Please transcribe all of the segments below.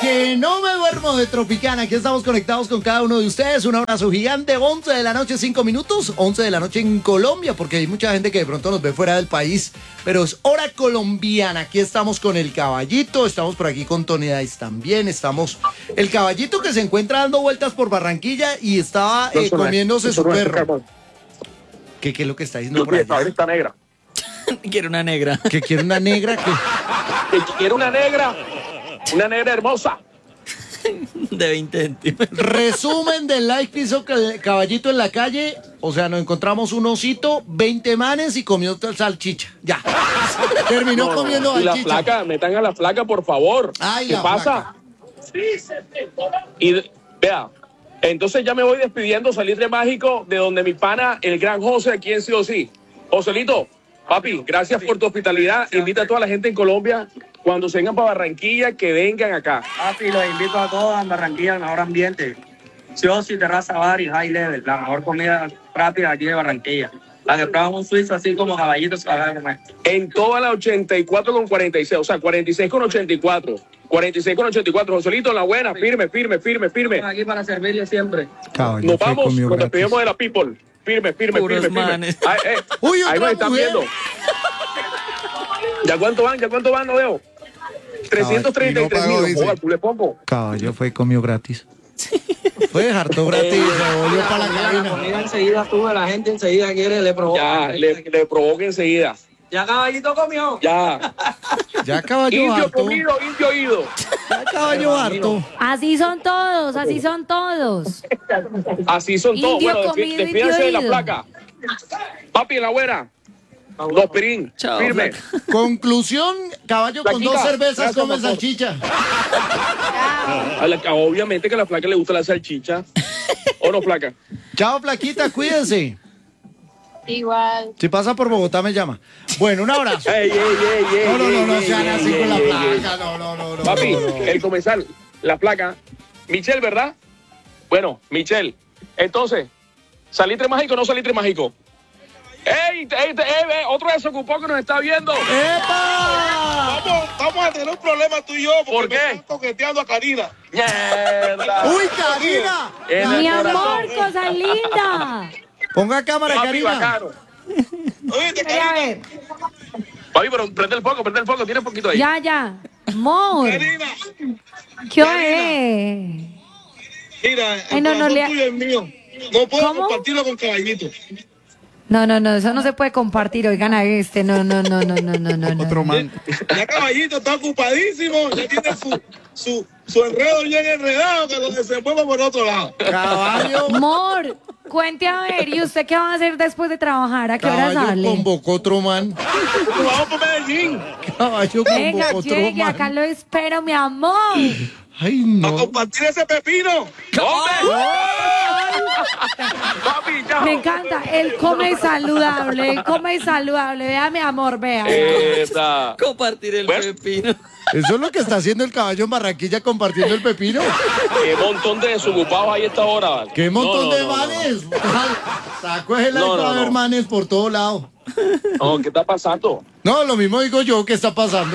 que no me duermo de Tropicana. Aquí estamos conectados con cada uno de ustedes. Un abrazo gigante. 11 de la noche, 5 minutos. 11 de la noche en Colombia, porque hay mucha gente que de pronto nos ve fuera del país. Pero es hora colombiana. Aquí estamos con el Caballito. Estamos por aquí con Tony Dice también. Estamos el Caballito que se encuentra dando vueltas por Barranquilla y estaba comiéndose su perro. ¿Qué es lo que está diciendo por allá? Está negra. Quiere una negra. ¿Que quiere una negra? Que quiere una negra. Una negra hermosa. De 20 centímetros. Resumen del live que hizo el Caballito en la calle. O sea, nos encontramos un osito, 20 manes y comió salchicha. Ya. Terminó comiendo y salchicha. La flaca, metan a la flaca, por favor. Ay, ¿Qué la pasa? Y vea, entonces ya me voy despidiendo, Salitre Mágico, de donde mi pana, el gran José, aquí en Sí o Sí. Joselito, papi, gracias por tu hospitalidad. Invita a toda la gente en Colombia, cuando se vengan para Barranquilla, que vengan acá. Papi, los invito a todos a Barranquilla, el mejor ambiente. Sí o Sí, terraza, bar y high level, la mejor comida rápida aquí de Barranquilla. La que prueban un suizo así como Caballito se va a comer. En toda la 84 con 46, o sea, 46 con 84. 46 con 84. Joselito, la buena, firme. Aquí para servirle siempre. Caballo, Nos vamos, nos despedimos de la people. Firme. Manes. Uy, ahí nos están mujer. viendo. ¿Ya cuánto van? No veo. 333 no pagó, mil. Joder, tú le pongo. Caballo fue y comió gratis. Fue harto gratis, se volvió para la La cabina. comida enseguida sube, la gente enseguida quiere, le provoca. Ya, le provoca enseguida. ¿Ya Caballito comió? Ya. Ya caballo Indio harto. comido, indio oído. Ya caballo harto. Así son todos, así son todos. Así son todos. Indio Bueno, comido, despídense de la indio placa. Papi, la buena. Dos pirín. Chao, Firme. flaca. Conclusión, caballo con Flaquita, 2 cervezas gracias, come doctor. salchicha. Obviamente que a la placa le gusta la salchicha. ¿O no, placa? Chao, plaquita, cuídense. Igual. Si pasa por Bogotá me llama. Bueno, un abrazo. Ey, No sean así con la ey, placa. No. Papi, no. el comensal, la placa. Michelle, ¿verdad? Bueno, Michelle. Entonces, ¿salitre mágico o no salitre mágico? ¡Ey! Otro desocupado que nos está viendo. ¡Epa! Vamos a tener un problema tú y yo porque ¿Por qué? me están coqueteando a Karina. ¡Mierda! ¡Uy, Karina! En el Mi corazón. amor, cosa linda. Ponga cámara, Papi, Karina. bacano. Oíste, A Karina. ver, Papi, pero prende el foco, tiene poquito ahí. ya. Amor, Karina, ¿qué es? mira, el Ay, no, corazón le- tuyo es mío. No puedo ¿Cómo? compartirlo con Caballito. No, eso no se puede compartir, oigan a este, no. Otro man. Ya Caballito está ocupadísimo, ya tiene su enredo bien enredado que lo desenvuelve por otro lado. Caballo. Amor, cuente a ver, ¿y usted qué va a hacer después de trabajar? ¿A qué hora Caballo sale? convocó otro man. Vamos para Medellín Caballo Venga, convocó otro llegue, acá man. lo espero, mi amor. Ay, a no. compartir ese pepino. ¿Dónde? Papi, chao. Me encanta, él come saludable, vea mi amor, vea. Esta. Compartir el Bueno. pepino. Eso es lo que está haciendo el caballo en Barranquilla compartiendo el pepino. Qué montón de desocupados hay a esta hora, ¿vale? ¡Qué montón No, de no, no, manes! Saco el No, live para no. ver manes por todo lado. No, ¿qué está pasando? No, lo mismo digo yo, ¿qué está pasando?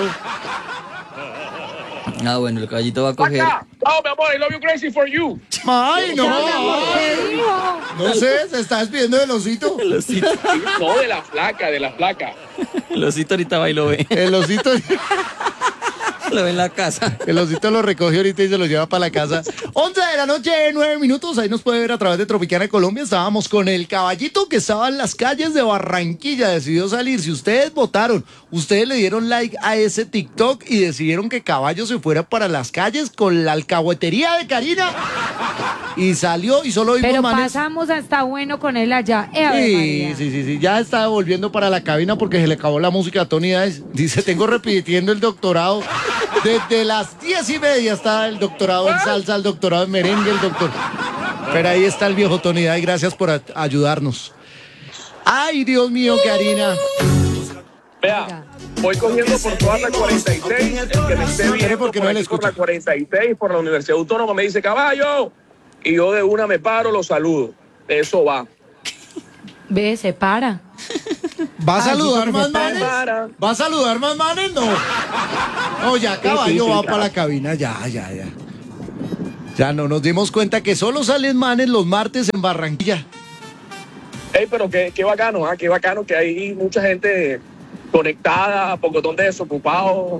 Ah, bueno, el caballito va a coger. Acá. Oh, mi amor, I love you crazy for you. ¡Ay, no! ¿Qué dijo? No sé, se está despidiendo del osito. El osito, No, de la flaca. el osito ahorita va y lo ve. El osito, Lo ve en la casa. el osito lo recoge ahorita y se lo lleva para la casa. 11 de la noche, 9 minutos. Ahí nos puede ver a través de Tropicana Colombia. Estábamos con el caballito que estaba en las calles de Barranquilla. Decidió salir. Si ustedes votaron, ustedes le dieron like a ese TikTok y decidieron que Caballo se fuera para las calles con la alcahuetería de Karina. Y salió y solo vimos Pero manes. pasamos hasta bueno con él allá. Ave Sí, María. sí. Ya está volviendo para la cabina porque se le acabó la música a Tony Dice. Dice, tengo repitiendo el doctorado. Desde las 10:30 está el doctorado en salsa, el doctorado en merengue, el doctor. Pero ahí está el viejo Tony Dice. Gracias por ayudarnos. Ay, Dios mío, Karina. Vea, voy cogiendo por toda la 46. El que me esté viendo porque no le por escucha. la 46, por la Universidad Autónoma, me dice, caballo. Y yo de una me paro, lo saludo. Eso va. Ve, se para. ¿Va a Ay, saludar sí, más porque se manes? para. ¿Va a saludar más manes? No. No, ya caballo sí, va claro. para la cabina, ya. Ya no nos dimos cuenta que solo salen manes los martes en Barranquilla. Ey, pero qué bacano, qué bacano que hay mucha gente conectada, pocotón de desocupados,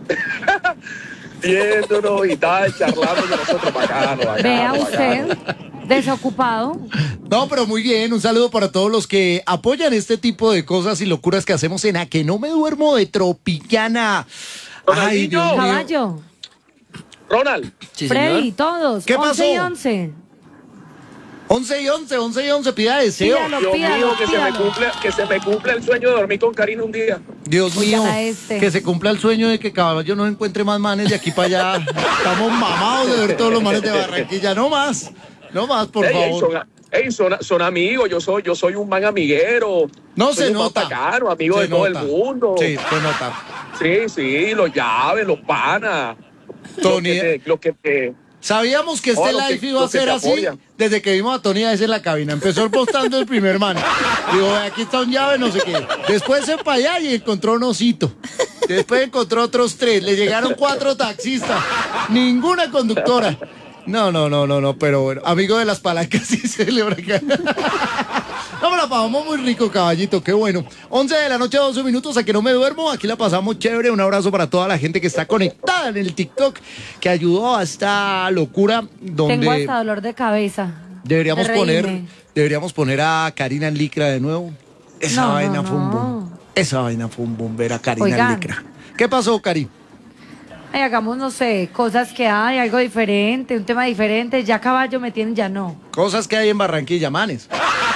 viéndonos y tal, charlando con nosotros, bacano. Vea bacano. usted, desocupado. No, pero muy bien, un saludo para todos los que apoyan este tipo de cosas y locuras que hacemos en A Que No Me Duermo de Tropicana. Ay, Dios mío. Caballo, Ronald, Sí, Freddy, señor. todos. ¿Qué 11 y pasó? 11. 11 y 11, pida deseo. Pídalo, Dios mío, pídalo, que se me cumple el sueño de dormir con Karina un día. Dios mío, Oiga, este. que se cumpla el sueño de que caballo no encuentre más manes de aquí para allá. Estamos mamados de ver todos los manes de Barranquilla. No más, por favor. Son amigos, yo soy un man amiguero. No soy se un man nota. bacano, amigo Se de todo nota. el mundo. Sí, se nota. Sí, los llaves, los panas. Tony, Los que te sabíamos que este Oh, los que- live iba a los que ser te así apoyan. desde que vimos a Tony a en la cabina. Empezó postando el primer man. Digo, aquí está un llave, no sé qué. Después se fue para allá y encontró un osito. Después encontró otros 3. Le llegaron 4 taxistas. Ninguna conductora. No, pero bueno, amigo de las palancas sí celebra acá. No, me la pasamos muy rico, caballito, qué bueno. 11 de la noche, 12 minutos, a que no me duermo. Aquí la pasamos chévere. Un abrazo para toda la gente que está conectada en el TikTok, que ayudó a esta locura donde Tengo hasta dolor de cabeza. deberíamos de poner, reírme. deberíamos poner a Karina en licra de nuevo. Esa No, vaina no, fue un no. boom. Esa vaina fue un boom, ver a Karina en Oigan. licra. ¿Qué pasó, Cari? Ay, hagamos, no sé, cosas que hay, algo diferente, un tema diferente. Ya caballo me tienen, ya no. Cosas que hay en Barranquilla, manes.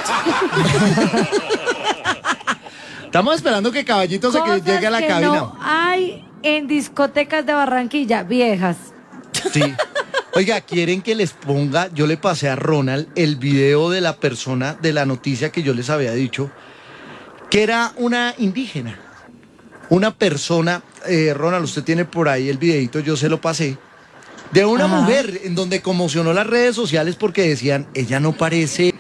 Estamos esperando que Caballito se que Cosas llegue a la que cabina. no hay en discotecas de Barranquilla, viejas. Sí. Oiga, ¿quieren que les ponga? Yo le pasé a Ronald el video de la persona de la noticia que yo les había dicho, que era una indígena. Una persona, Ronald, usted tiene por ahí el videito, yo se lo pasé, de una Ajá. mujer en donde conmocionó las redes sociales porque decían, ella no parece,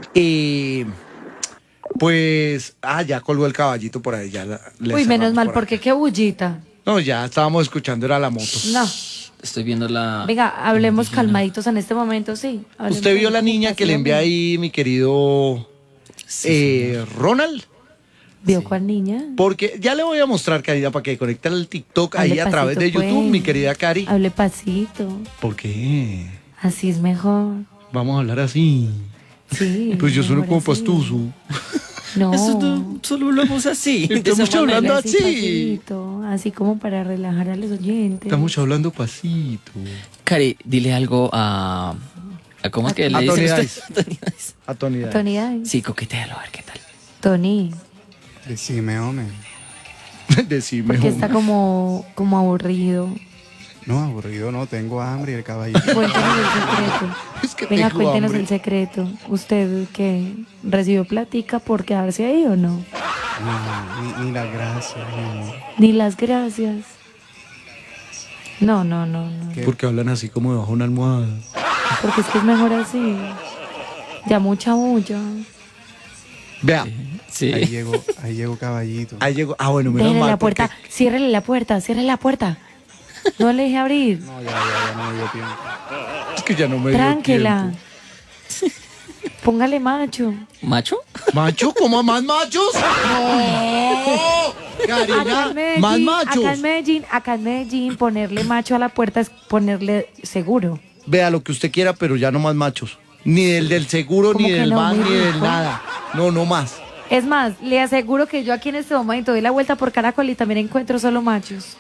ya colgó el caballito por ahí. Ya le Uy, menos cerramos mal, por ahí. porque qué bullita. No, ya estábamos escuchando, era la moto. No. Estoy viendo la... Venga, hablemos calmaditos en este momento, sí. Hablemos ¿Usted vio la con niña que le envié ahí, mi querido Ronald? ¿Vio cuál niña? Porque ya le voy a mostrar, Karina, para que conecte el TikTok ahí Hable a través de pasito, YouTube, pues. mi querida Cari. Hable pasito. ¿Por qué? Así es mejor. Vamos a hablar así. Sí. Pues yo sueno mejor como así. pastuso. No. Eso solo hablamos así. de esa Estamos hablando manera. así. pasito, así como para relajar a los oyentes. Estamos hablando pasito. Cari, dile algo a ¿cómo es que le A dicen Tony ustedes? A Tony Dice. A Tony Dice. Tony, ay. Sí, coquetealo, a ver qué tal. Tony, Decime, hombre. Decime. porque hombre. está como aburrido. No, aburrido no, tengo hambre y el caballito. Cuéntenos el secreto. Es que Venga, tengo cuéntenos hambre. el secreto. ¿Usted qué? ¿Recibió platica por quedarse ahí o no? No, ni las gracias, mi amor. Ni las gracias. No. ¿Qué? Porque hablan así como debajo de una almohada. Porque es que es mejor así. Ya mucha bulla. Vea, Sí. Ahí llegó caballito. ahí llegó. Ah, bueno, menos Déjele mal. la puerta, porque- ciérrele la puerta, cierre la puerta. No le deje abrir. No, ya no me dio tiempo. Es que ya no me dio Tránquela. tiempo. Póngale macho. ¿Macho? ¿Macho? ¿Cómo más machos? No. Karina, más machos. Acá en Medellín, ponerle macho a la puerta es ponerle seguro. Vea lo que usted quiera, pero ya no más machos. Ni del seguro, ¿Cómo ni que del no? van, Muy ni del rico. nada. No, no más. Es más, le aseguro que yo aquí en este momento doy la vuelta por Caracol y también encuentro solo machos.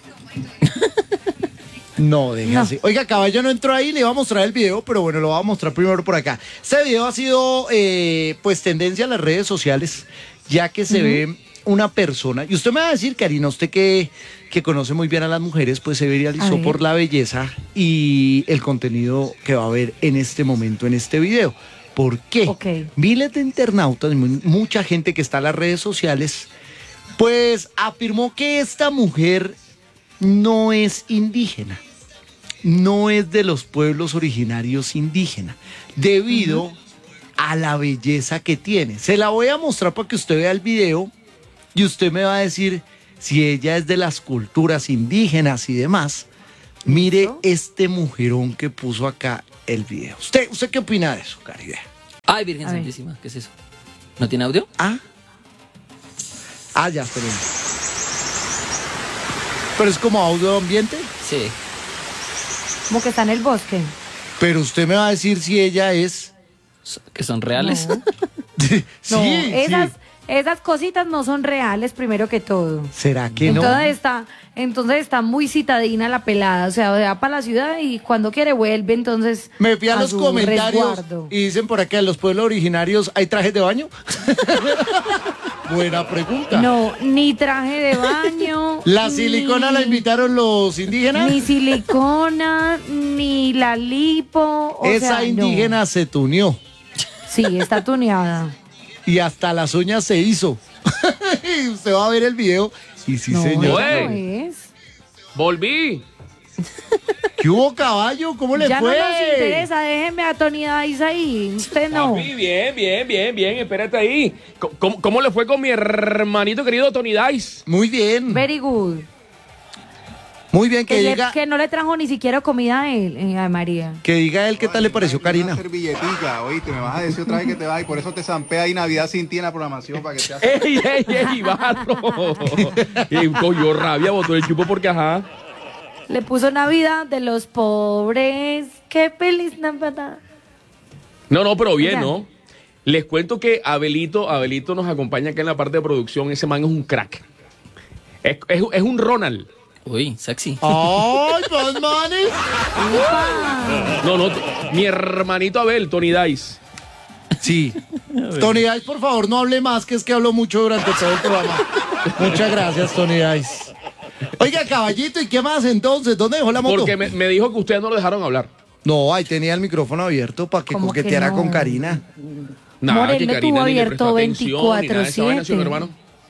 No, deje No. así. Oiga, caballo no entró ahí, le iba a mostrar el video, pero bueno, lo voy a mostrar primero por acá. Este video ha sido, pues, tendencia en las redes sociales, ya que se ve una persona, y usted me va a decir, Karina, usted que conoce muy bien a las mujeres, pues se A viralizó ver. por la belleza y el contenido que va a ver en este momento, en este video. ¿Por qué? Ok. Miles de internautas, mucha gente que está en las redes sociales, pues afirmó que esta mujer no es indígena, no es de los pueblos originarios indígenas, debido a la belleza que tiene. Se la voy a mostrar para que usted vea el video y usted me va a decir si ella es de las culturas indígenas y demás. Mire ¿Listo? este mujerón que puso acá el video. ¿Usted qué opina de eso, Caribe? Ay, Virgen A ver. Santísima, ¿qué es eso? ¿No tiene audio? Ah, ya, esperen. Pero es como audio ambiente. Sí. Como que está en el bosque. Pero usted me va a decir si ella es. ¿Que son reales? No. sí, No, sí. esas cositas no son reales, primero que todo. ¿Será que no? Entonces está muy citadina la pelada, o sea, va para la ciudad y cuando quiere vuelve, entonces Me fui a los su comentarios resguardo. y dicen por acá, en los pueblos originarios hay trajes de baño. Buena pregunta. No, ni traje de baño. ¿La silicona la invitaron los indígenas? Ni silicona, ni la lipo. Esa no. indígena se tuneó Sí, está tuneada. y hasta las uñas se hizo. Y usted va a ver el video y sí, No, señor. esa no Oye. es. Volví. ¿Qué hubo, caballo? ¿Cómo le Ya fue? no nos interesa, déjenme a Tony Dice ahí. Usted no. Papi, bien, espérate ahí. ¿Cómo le fue con mi hermanito querido Tony Dice? Muy bien. Very good. Muy bien, que diga, Que no le trajo ni siquiera comida a él, a María. que diga él qué tal le pareció Karina. Una servilletica, oíste, me vas a decir otra vez que te vas y por eso te zampea ahí Navidad sin ti en la programación para que te hagas. ¡Ey, barro! Cogió rabia, botó el chupo porque ajá. Le puso Navidad de los pobres. ¡Qué feliz Navidad! No, pero bien, Oigan. ¿no? Les cuento que Abelito nos acompaña acá en la parte de producción. Ese man es un crack. Es un Ronald. Uy, sexy. ¡Ay, pues, manes! No, mi hermanito Abel, Tony Dice. Sí. Tony Dice, por favor, no hable más, que es que hablo mucho durante todo el programa. Muchas gracias, Tony Dice. Oiga, caballito, ¿y qué más entonces? ¿Dónde dejó la moto? Porque me dijo que ustedes no lo dejaron hablar. No, ahí tenía el micrófono abierto para que ¿Cómo que coqueteara no? con Karina. Morel que lo Karina tuvo ni le abierto prestó atención, ni nada de esa vaina, ¿sí, mi 24/7. hermano?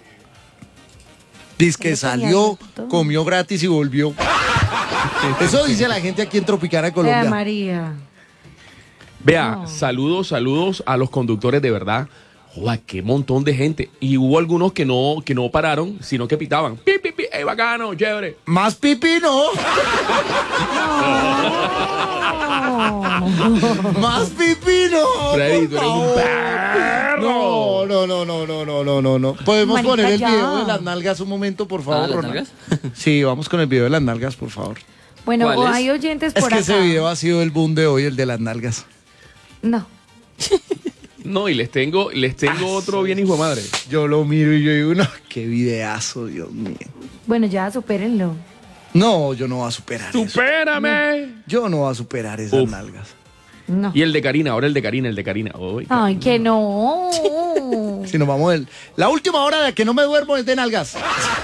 Dice que Él lo tenía salió, abierto. comió gratis y volvió. Eso dice la gente aquí en Tropicana, Colombia. María. Vea, No. saludos a los conductores de verdad. Joder, qué montón de gente. Y hubo algunos que no pararon, sino que pitaban. Pi, pi, pi, ey, bacano, chévere. Más pipí, no. Más pipí, no. Freddy, tú por eres un favor. perro. No. ¿Podemos Marica, poner el ya. video de las nalgas un momento, por favor, ¿las Ronald? nalgas? Sí, vamos con el video de las nalgas, por favor. Bueno, ¿Cuál o es? hay oyentes Es por que acá. ese video ha sido el boom de hoy, el de las nalgas. No. No, y les tengo otro bien hijo de madre. Yo lo miro y yo digo, no, qué videazo, Dios mío. Bueno, ya supérenlo. No, yo no voy a superar eso. ¡Supérame! Yo no voy a superar esas Uf. nalgas. No. Y el de Karina, ahora el de Karina. Uy, Ay, que no. Si nos vamos la última hora de que no me duermo es de nalgas.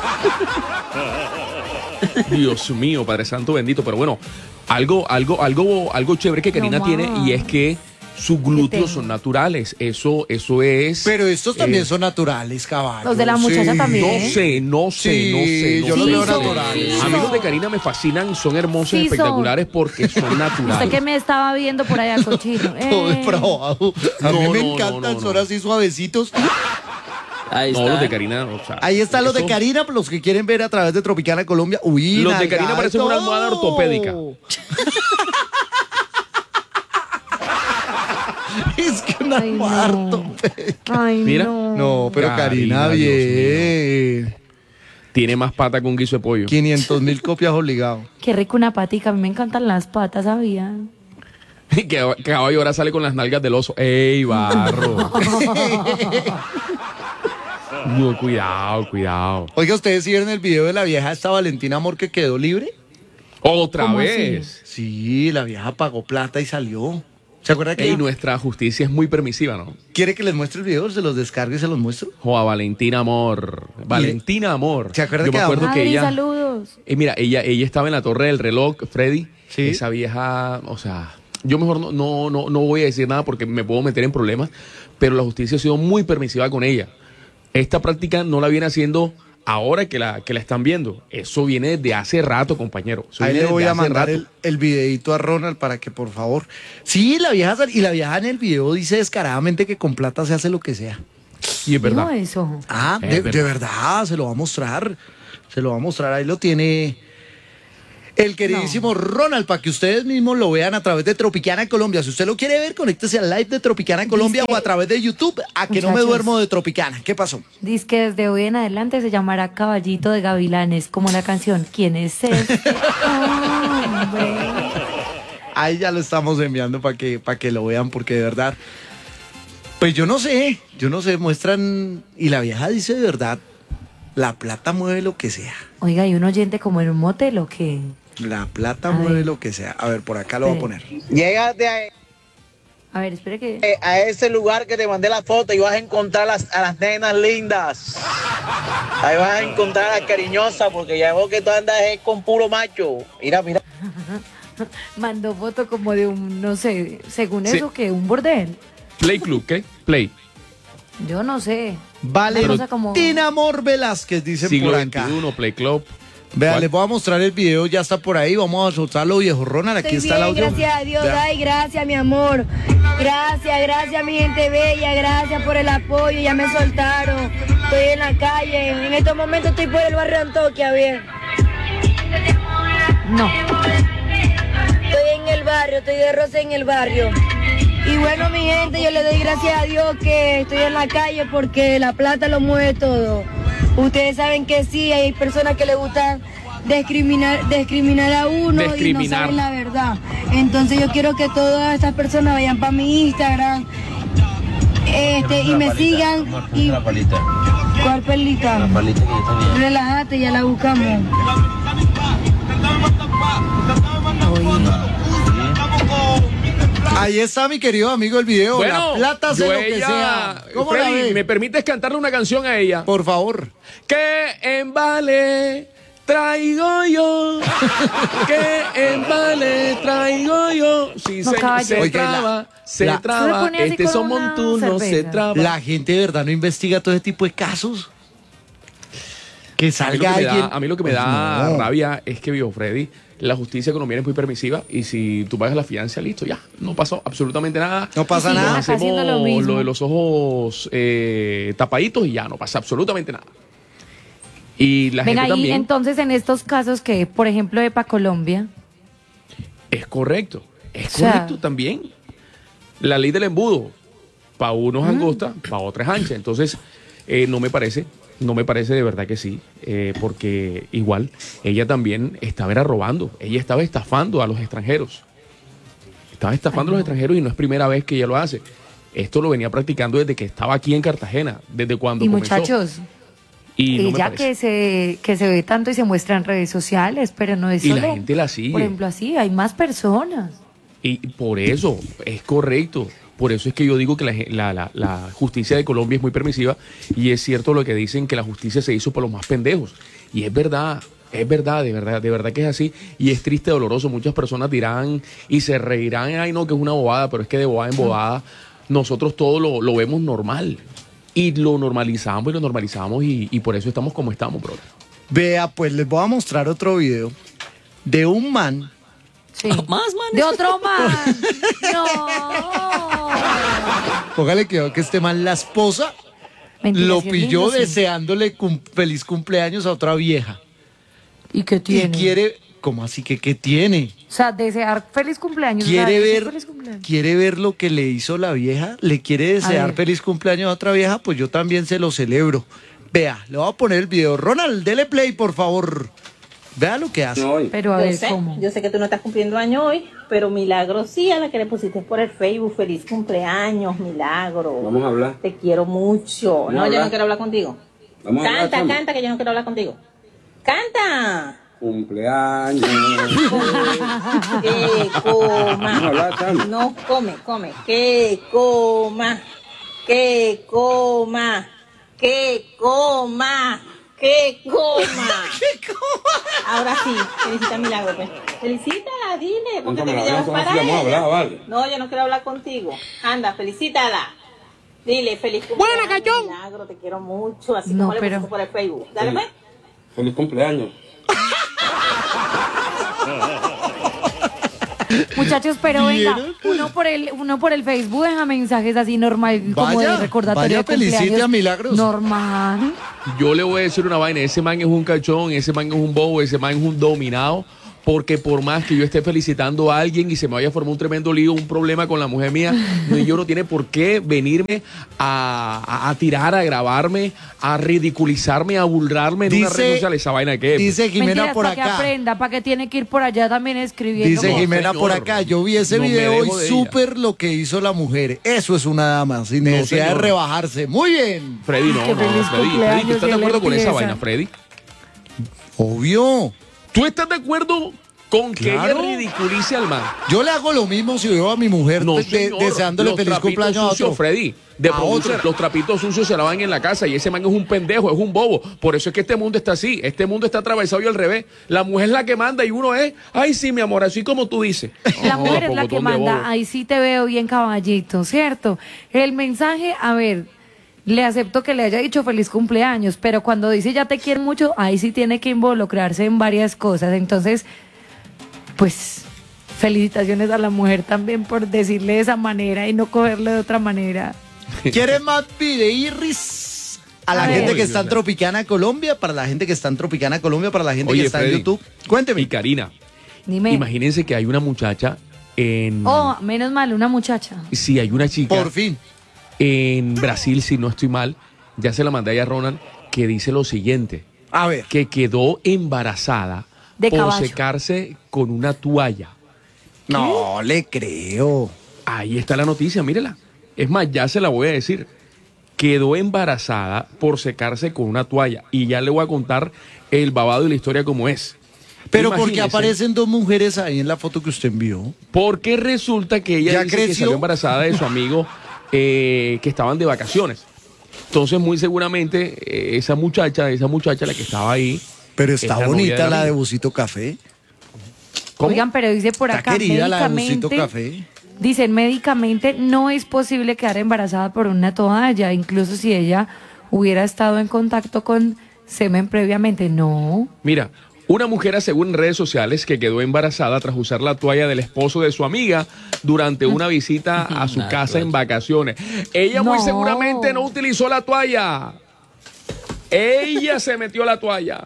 Dios mío, Padre Santo bendito. Pero bueno, algo chévere que Karina No tiene más. y es que sus glúteos tengo? son naturales. Eso es. Pero estos también son naturales, caballo. Los de la muchacha también. No sé. Sí, yo los veo sé. naturales. A mí los de Karina me fascinan, son hermosos, Sí, son. espectaculares porque son Usted naturales. que me estaba viendo por allá, cochino. Todo depravado. A mí No, me no, encantan, no. son así suavecitos. Ahí No, está. los de Karina, o sea, Ahí están los de eso- Karina, los que quieren ver a través de Tropicana Colombia. Uy, Los de Karina nalgada parecen y una todo. almohada ortopédica. Es que una Ay, almohada no. ortopédica. Ay, Mira. no. No, pero Karina, Karina, bien. Tiene más pata que un guiso de pollo. 500.000 copias obligado. Qué rico una patica. A mí me encantan las patas, ¿sabía? Que caballo ahora sale con las nalgas del oso. ¡Ey, barro! No, cuidado. Oiga, ¿ustedes sí vieron el video de la vieja esta Valentina Amor que quedó libre? Otra ¿Cómo vez. Sí, la vieja pagó plata y salió. ¿Se acuerda que Ey, nuestra justicia es muy permisiva, ¿no? quiere que les muestre el video? ¿Se los descargue y se los muestro? Joa, Valentina Amor. Valentina Amor. ¿Se acuerda Yo que me acuerdo que Adri, ella. saludos. Mira, ella estaba en la torre del reloj, Freddy. Sí. Esa vieja, o sea, yo mejor no voy a decir nada porque me puedo meter en problemas, pero la justicia ha sido muy permisiva con ella. Esta práctica no la viene haciendo ahora que la están viendo. Eso viene desde hace rato, compañero. Eso Ahí viene le voy desde a hace mandar rato. el videito a Ronald para que por favor. Sí, la vieja y la vieja en el video dice descaradamente que con plata se hace lo que sea. Y es verdad. No, eso. Ah, de verdad, se lo va a mostrar. Se lo va a mostrar, ahí lo tiene el queridísimo Ronald, para que ustedes mismos lo vean a través de Tropicana Colombia. Si usted lo quiere ver, conéctese al live de Tropicana Colombia o a través de YouTube, a que no me duermo de Tropicana. ¿Qué pasó? Dice que desde hoy en adelante se llamará Caballito de Gavilanes, como la canción ¿Quién es este hombre? Ahí ya lo estamos enviando para que lo vean, porque de verdad, pues yo no sé, muestran, y la vieja dice de verdad, la plata mueve lo que sea. Oiga, ¿y un oyente como en un motel o qué? La plata mueve lo que sea. A ver, por acá lo voy a poner. Llégate A ver, espere que... a ese lugar que te mandé la foto y vas a encontrar a las nenas lindas. Ahí vas a encontrar a las cariñosas, porque ya veo que tú andas con puro macho. Mira. Mandó foto como de un, no sé, según Sí. eso, que un bordel. Play Club, ¿qué? Play. Yo no sé. Valentina como... Amor Velázquez, dicen Siglo por acá. XXI, Play Club. Vean, ¿Cuál? les voy a mostrar el video, ya está por ahí. Vamos a soltarlo, viejo Ronald. Aquí Estoy está el bien, audio. gracias a Dios. Vean. Ay, gracias, mi amor. Gracias, mi gente bella. Gracias por el apoyo. Ya me soltaron. Estoy en la calle. En estos momentos estoy por el barrio Antoquia, bien. No. Estoy en el barrio, estoy de rosa en el barrio. Y bueno, mi gente, yo le doy gracias a Dios que estoy en la calle porque la plata lo mueve todo. Ustedes saben que sí, hay personas que les gusta discriminar a uno y no saben la verdad. Entonces yo quiero que todas estas personas vayan para mi Instagram y me sigan. ¿Cuál perlita? La palita que yo tenía. Relájate, ya la buscamos. Ahí está, mi querido amigo, el video. Bueno, la plata hace yo lo que ella- sea. ¿Cómo la Freddy, ve? ¿me permites cantarle una canción a ella? Por favor. Que en vale traigo yo. Que en vale traigo yo. Sí, No, caballo. se Oiga, traba, se la- Se traba. pone así Este con son una montunos, se cerveza. traba. La gente de verdad no investiga todo ese tipo de casos. Que A mí, salga lo que me alguien. da, a mí lo que me da No. rabia es que, viejo Freddy, la justicia colombiana es muy permisiva y si tú pagas la fianza, listo, ya, no pasó absolutamente nada. No pasa Sí, nada. acá haciendo lo Hacemos mismo. lo de los ojos tapaditos y ya, no pasa absolutamente nada. Y la Venga, gente y también... entonces en estos casos que, por ejemplo, de Pa' Colombia, Es correcto, es O sea- correcto también. La ley del embudo, para uno es angosta, para otro es ancha. Entonces, no me parece de verdad que sí, porque igual ella también estaba era robando, ella estaba estafando a los extranjeros. Estaba estafando a los extranjeros y no es primera vez que ella lo hace. Esto lo venía practicando desde que estaba aquí en Cartagena, desde cuando y comenzó. muchachos, Y no me ella parece. que se ve tanto y se muestra en redes sociales, pero no es Y solo, la gente la sigue. por ejemplo, así, hay más personas. Y por eso es correcto. Por eso es que yo digo que la justicia de Colombia es muy permisiva y es cierto lo que dicen que la justicia se hizo por los más pendejos. Y es verdad, de verdad que es así. Y es triste, doloroso. Muchas personas dirán y se reirán, ay no, que es una bobada, pero es que de bobada en bobada nosotros todo lo vemos normal. Y lo normalizamos y por eso estamos como estamos, brother. Vea, pues les voy a mostrar otro video de un man. Sí. Más, man. De otro man. No. Póngale que este man, la esposa, Mentira, lo sí es pilló lindo, sí. deseándole feliz cumpleaños a otra vieja. ¿Y qué tiene? Y quiere, ¿cómo así que qué tiene? O sea, desear feliz cumpleaños. o sea, Quiere decir ver, feliz cumpleaños. quiere ver lo que le hizo la vieja, le quiere desear ver. feliz cumpleaños a otra vieja, pues yo también se lo celebro. Vea, le voy a poner el video. Ronald, dele play, por favor. Vea lo que hace. Pero a ver, ¿cómo? Yo sé que tú no estás cumpliendo año hoy, pero Milagro sí, a la que le pusiste por el Facebook. Feliz cumpleaños, Milagro. Vamos a hablar. Te quiero mucho. Vamos a No, yo hablar. no quiero hablar contigo. Vamos a hablar, Canta, chamo. canta, que yo no quiero hablar contigo. ¡Canta! Cumpleaños. Que coma. Vamos a hablar, chamo. No, come. Que coma. Que coma. Que coma. Que coma. Ahora sí, felicita a Milagro, pues. Felicítala, dile, porque te Vamos a llevas hablar, para vamos a ella. hablar, vale. No, yo no quiero hablar contigo. Anda, felicítala. Dile, feliz cumpleaños. Buena, cachón. Milagro, te quiero mucho, así No, como le pero- pusiste por el Facebook. Dale, pues. Feliz cumpleaños. Muchachos, pero venga, ¿Vieron? uno por el Facebook deja mensajes así normal, como Vaya, de recordatorio vaya, de cumpleaños. felicite a Milagros. Normal. Yo le voy a decir una vaina, ese man es un cachón, ese man es un bobo, ese man es un dominado, porque por más que yo esté felicitando a alguien y se me vaya a formar un tremendo lío, un problema con la mujer mía, yo no tiene por qué venirme a tirar, a grabarme, a ridiculizarme, a burlarme en una red social. Esa vaina que Dice Jimena Mentiras, por para que acá. aprenda, para que tiene que ir por allá también escribiendo. Dice No, Jimena señor, por acá, yo vi ese no me video dejo y de súper lo que hizo la mujer. Eso es una dama, sin necesidad de señor. rebajarse. Muy bien. Freddy, no, Qué feliz no, Freddy, cumpleaños, ¿tú estás de ya le acuerdo con esa empieza. vaina, Freddy? Obvio. ¿Tú estás de acuerdo con que ella Claro. ridiculice al man? Yo le hago lo mismo si veo a mi mujer No, señor, deseándole los feliz trapitos cumpleaños a sucios, otro. Freddy. De A producer, otro. los trapitos sucios se lavan en la casa y ese man es un pendejo, es un bobo. Por eso es que este mundo está así. Este mundo está atravesado y al revés. La mujer es la que manda y uno es, ay, sí, mi amor, así como tú dices. La No, mujer es la pocotón que de manda, bobo. ahí sí te veo bien caballito, ¿cierto? El mensaje, a ver, le acepto que le haya dicho feliz cumpleaños, pero cuando dice ya te quiero mucho, ahí sí tiene que involucrarse en varias cosas. Entonces, pues, felicitaciones a la mujer también por decirle de esa manera y no cogerle de otra manera. ¿Quieren más videirris? A la A gente ver. que está en Tropicana, Colombia, para la gente que está en Tropicana, Colombia, para la gente Oye, que está Freddy. en YouTube. Cuénteme. Y Karina, Dime. imagínense que hay una muchacha en... Oh, menos mal, una muchacha. Sí, hay una chica Por fin. en Brasil, si no estoy mal, ya se la mandé a Ronald, que dice lo siguiente, A ver. que quedó embarazada De por caballo. secarse con una toalla. No le creo. Ahí está la noticia, mírela. Es más, ya se la voy a decir. Quedó embarazada por secarse con una toalla. Y ya le voy a contar el babado y la historia como es. Pero porque Imagínese, aparecen dos mujeres ahí en la foto que usted envió. Porque resulta que ella ¿Ya dice que creció? salió embarazada de su amigo que estaban de vacaciones. Entonces, muy seguramente, esa muchacha la que estaba ahí. Pero es está la novia bonita del la de amigo. Busito Café. ¿Cómo? Oigan, pero dice por Está acá, querida la de Busito médicamente, Café. dicen médicamente no es posible quedar embarazada por una toalla, incluso si ella hubiera estado en contacto con semen previamente. No. Mira, una mujer asegura en redes sociales que quedó embarazada tras usar la toalla del esposo de su amiga durante una visita a su casa en vacaciones. Ella muy No. seguramente no utilizó la toalla. Ella se metió la toalla.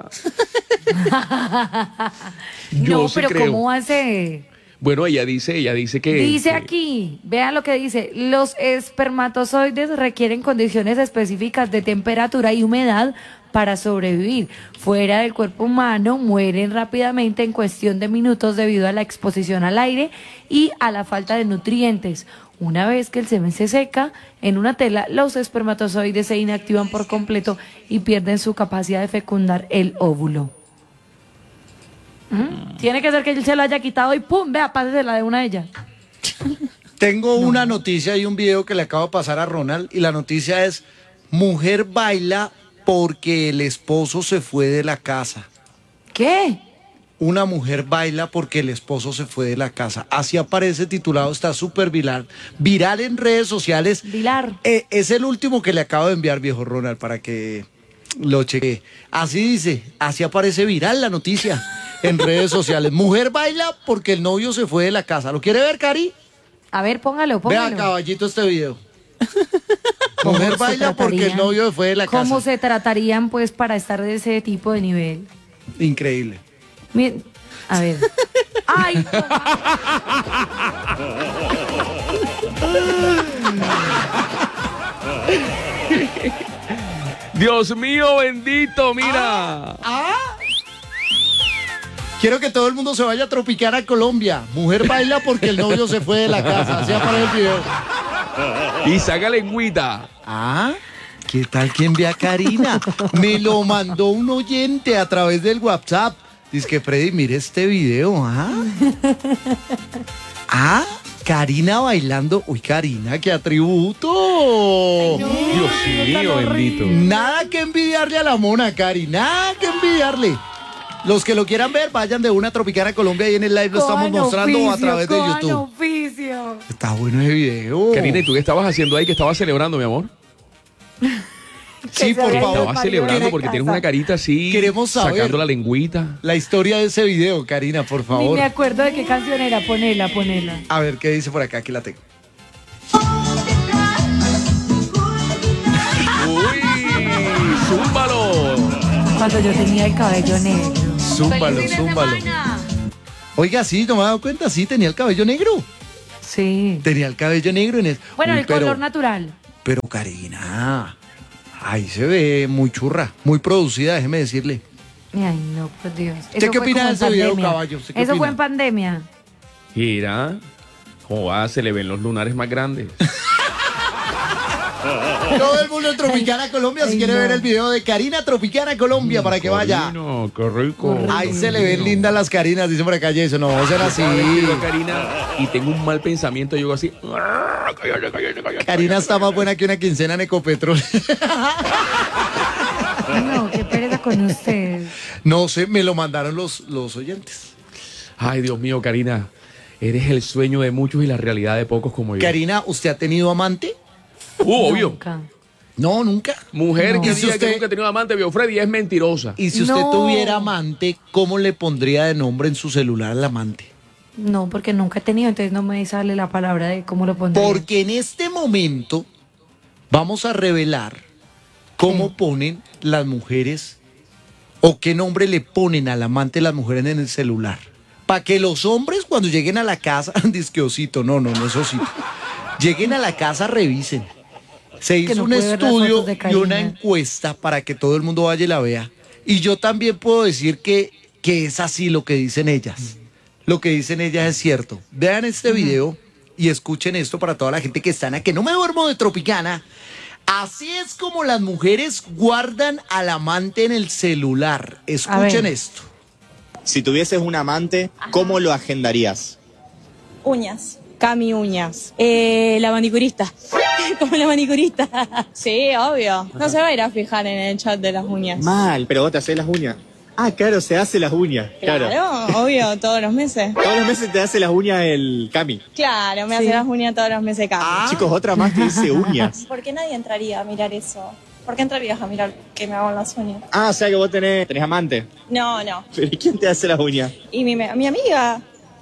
Yo No, sí pero creo. ¿cómo hace? Bueno, ella dice que... Dice que- aquí, vean lo que dice, los espermatozoides requieren condiciones específicas de temperatura y humedad para sobrevivir. Fuera del cuerpo humano mueren rápidamente en cuestión de minutos debido a la exposición al aire y a la falta de nutrientes. Una vez que el semen se seca en una tela, los espermatozoides se inactivan por completo y pierden su capacidad de fecundar el óvulo. Tiene que ser que él se lo haya quitado y ¡pum! Vea, pásesela de una de ellas. Tengo una noticia y un video que le acabo de pasar a Ronald. Y la noticia es: mujer baila porque el esposo se fue de la casa. ¿Qué? Una mujer baila porque el esposo se fue de la casa. Así aparece titulado, está súper viral. Viral en redes sociales. Vilar. Es el último que le acabo de enviar, viejo Ronald, para que lo cheque. Así dice, así aparece viral la noticia en redes sociales. Mujer baila porque el novio se fue de la casa. ¿Lo quiere ver, Cari? A ver, póngalo. Vea, caballito, este video. Mujer ¿Cómo se baila porque el tratarían? novio se fue de la ¿Cómo casa. se tratarían, pues, para estar de ese tipo de nivel? Increíble. Miren, a ver. ¡Ay! Dios mío, bendito, mira. Quiero que todo el mundo se vaya a Tropicana, Colombia. Mujer baila porque el novio se fue de la casa. Así aparece el video. Y saca lengüita. ¿Qué tal que envía Karina? Me lo mandó un oyente a través del WhatsApp. Dice que Freddy, mire este video. Karina bailando. Uy, Karina, qué atributo. Dios mío, bendito. Nada que envidiarle a la mona, Cari. Nada que envidiarle. Los que lo quieran ver, vayan de una Tropicana Colombia y en el live lo estamos mostrando a través de YouTube. Oficio. Está bueno ese video. Karina, ¿y tú qué estabas haciendo ahí? ¿Qué estabas celebrando, mi amor? Sí, por favor. Estaba celebrando porque tienes una carita así, Queremos saber sacando la lengüita. la historia de ese video, Karina, por Ni favor. me acuerdo de qué canción era. Ponela. A ver, ¿qué dice por acá? Aquí la tengo. ¡Uy! ¡Zúmbalo! Cuando yo tenía el cabello negro. Zúmbalo. Oiga, sí, no me he dado cuenta, sí, tenía el cabello negro. Sí. Tenía el cabello negro en el... Bueno, Uy, el color natural. Pero Karina, ahí se ve muy churra, muy producida, déjeme decirle. Ay, no, por Dios. ¿Usted qué fue opina como de en ese video, pandemia. caballo? ¿Usted qué Eso fue opina? en pandemia. Mira, joder, se le ven los lunares más grandes. Todo el mundo en Tropicana Colombia, si quiere ver el video de Karina Tropicana Colombia para que vaya. No, qué rico. Ahí se le ven lindas las Karinas, dice por acá Jason. No, será así. Karina, y tengo un mal pensamiento, yo así. Karina está más buena que una quincena en Ecopetrol. No, qué pereza con ustedes. No sé, me lo mandaron los oyentes. Ay, Dios mío, Karina, eres el sueño de muchos y la realidad de pocos como yo. Karina, ¿usted ha tenido amante? Obvio. Nunca. No, nunca. Mujer que ¿Y si diga que usted- nunca ha tenido amante, vio Freddy, es mentirosa. Y si usted No. tuviera amante, ¿cómo le pondría de nombre en su celular al amante? No, porque nunca he tenido, entonces no me sale la palabra de cómo lo pondré. Porque en este momento vamos a revelar cómo ponen las mujeres o qué nombre le ponen al amante de las mujeres en el celular. Para que los hombres cuando lleguen a la casa, disque osito, no es osito, lleguen a la casa, revisen. Se hizo no un puede ver las estudio fotos de y una Karina. encuesta para que todo el mundo vaya y la vea. Y yo también puedo decir que es así lo que dicen ellas. Lo que dicen ellas es cierto. Vean este video y escuchen esto para toda la gente que está en Que no me duermo de Tropicana. Así es como las mujeres guardan al amante en el celular. Escuchen ver. esto. Si tuvieses un amante, ¿cómo lo agendarías? Uñas. Cami uñas. La manicurista. Como la manicurista. Sí, obvio. No se va a ir a fijar en el chat de las uñas. Mal, pero vos te haces las uñas. Ah, claro, se hace las uñas. Claro, obvio, todos los meses. Todos los meses te hace las uñas el Cami. Claro, me hace las uñas todos los meses Cami. Chicos, otra más que dice uñas. ¿Por qué nadie entraría a mirar eso? ¿Por qué entrarías a mirar que me hagan las uñas? Ah, o sea que vos tenés amante. No. ¿Pero ¿y quién te hace las uñas? Y mi amiga.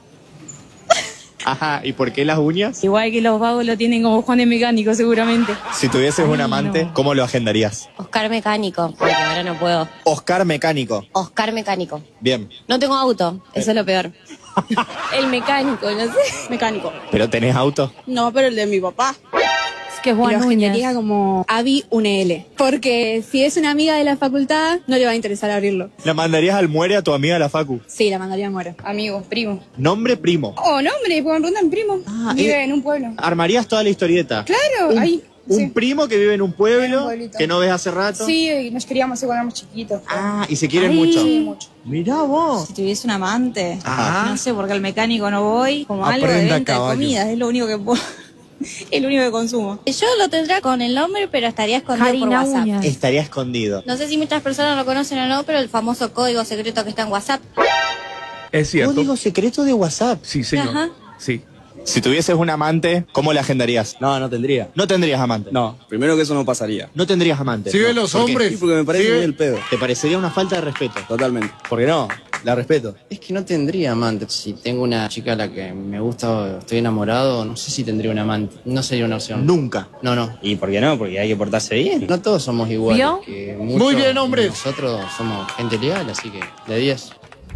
Ajá, ¿y por qué las uñas? Igual que los vagos lo tienen como Juan de Mecánico, seguramente. Si tuvieses un amante, ¿cómo lo agendarías? Oscar Mecánico, porque ahora no puedo. Oscar Mecánico. Oscar Mecánico. Bien. No tengo auto, eso es lo peor. El mecánico, no sé. Mecánico. ¿Pero tenés auto? No, pero el de mi papá. Es que Juan lo Uñas. agendaría como Abby UNL. Porque si es una amiga de la facultad, no le va a interesar abrirlo. ¿La mandarías al muere a tu amiga de la facu? Sí, la mandaría a muero. Amigos, primo. Nombre primo. Oh, nombre, porque me preguntan primo. Vive en un pueblo. ¿Armarías toda la historieta? Claro, ahí. Un primo que vive en un pueblo, En un pueblito. que no ves hace rato. Sí, nos queríamos hacer cuando éramos chiquitos. Ah, y se quieren Ay. mucho. Sí, mucho. Mirá vos. Si tuviese un amante, Ajá. no sé, porque al mecánico no voy, como algo de Aprenda, venta caballo. de comida, es lo único que puedo. El único que consumo. Yo lo tendría con el nombre, pero estaría escondido por Karina WhatsApp. Uñas. Estaría escondido. No sé si muchas personas lo conocen o no, pero el famoso código secreto que está en WhatsApp. Es cierto. Código secreto de WhatsApp. Sí, señor. Ajá. Sí. Si tuvieses un amante, ¿cómo le agendarías? No tendría. No tendrías amante. No, primero que eso no pasaría. No tendrías amante. Sí, No. los ¿Por qué? hombres. Sí, porque me parece Sí. muy el pedo. Te parecería una falta de respeto. Totalmente. Porque no, la respeto. Es que no tendría amante. Si tengo una chica a la que me gusta o estoy enamorado, no sé si tendría un amante. No sería una opción. Nunca. No. ¿Y por qué no? Porque hay que portarse bien. No todos somos iguales. ¿Vio? Que Muy bien, hombres. Nosotros somos gente legal, así que de 10.